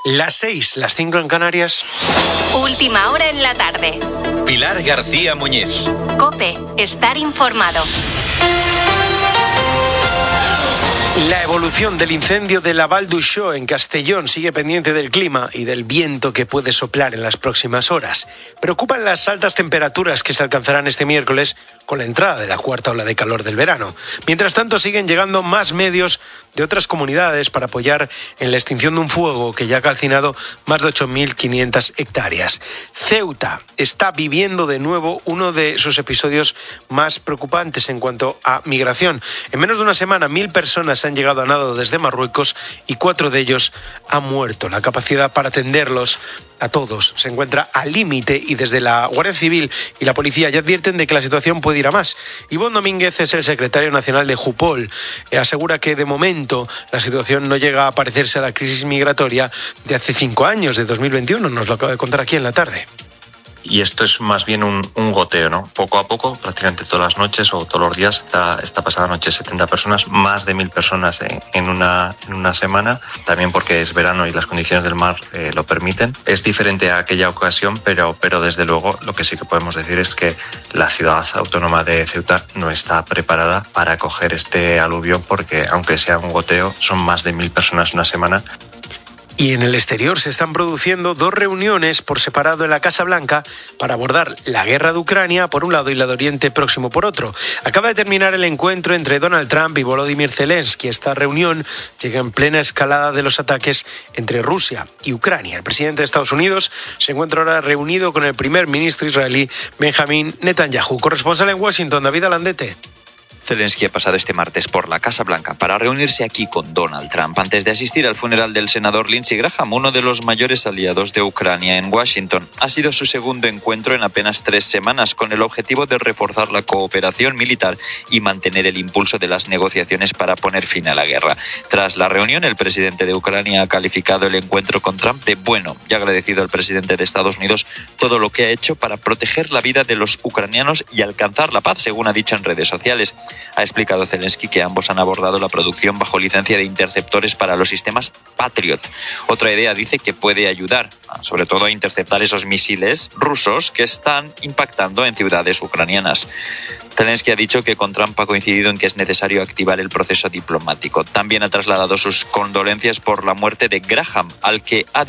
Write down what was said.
Las 6, las 5 en Canarias. Última hora en la tarde. Pilar García Muñiz. COPE, estar informado. La evolución del incendio de la Val d'Uixó en Castellón sigue pendiente del clima y del viento que puede soplar en las próximas horas. Preocupan las altas temperaturas que se alcanzarán este miércoles con la entrada de la cuarta ola de calor del verano. Mientras tanto, siguen llegando más medios de otras comunidades para apoyar en la extinción de un fuego que ya ha calcinado más de 8.500 hectáreas. Ceuta está viviendo de nuevo uno de sus episodios más preocupantes en cuanto a migración. En menos de una semana, 1.000 personas han llegado a nado desde Marruecos y 4 de ellos han muerto. La capacidad para atenderlos a todos se encuentra al límite y desde la Guardia Civil y la policía ya advierten de que la situación puede ir a más. Ivonne Domínguez es el secretario nacional de Jupol. Asegura que de momento la situación no llega a parecerse a la crisis migratoria de hace 5 años, de 2021. Nos lo acaba de contar aquí en la tarde. Y esto es más bien un goteo, ¿no? Poco a poco, prácticamente todas las noches o todos los días, esta pasada noche 70 personas, más de 1.000 personas en una semana, también porque es verano y las condiciones del mar lo permiten. Es diferente a aquella ocasión, pero desde luego lo que sí que podemos decir es que la ciudad autónoma de Ceuta no está preparada para acoger este aluvión porque, aunque sea un goteo, son más de 1.000 personas una semana. Y en el exterior se están produciendo 2 reuniones por separado en la Casa Blanca para abordar la guerra de Ucrania por un lado y la de Oriente Próximo por otro. Acaba de terminar el encuentro entre Donald Trump y Volodymyr Zelensky. Esta reunión llega en plena escalada de los ataques entre Rusia y Ucrania. El presidente de Estados Unidos se encuentra ahora reunido con el primer ministro israelí Benjamín Netanyahu. Corresponsal en Washington, David Alandete. Zelensky ha pasado este martes por la Casa Blanca para reunirse aquí con Donald Trump antes de asistir al funeral del senador Lindsey Graham, uno de los mayores aliados de Ucrania en Washington. Ha sido su segundo encuentro en apenas 3 semanas, con el objetivo de reforzar la cooperación militar y mantener el impulso de las negociaciones para poner fin a la guerra. Tras la reunión, el presidente de Ucrania ha calificado el encuentro con Trump de bueno y agradecido al presidente de Estados Unidos todo lo que ha hecho para proteger la vida de los ucranianos y alcanzar la paz, según ha dicho en redes sociales. Ha explicado Zelensky que ambos han abordado la producción bajo licencia de interceptores para los sistemas Patriot. Otra idea dice que puede ayudar, sobre todo a interceptar esos misiles rusos que están impactando en ciudades ucranianas. Zelensky ha dicho que con Trump ha coincidido en que es necesario activar el proceso diplomático. También ha trasladado sus condolencias por la muerte de Graham, al que ha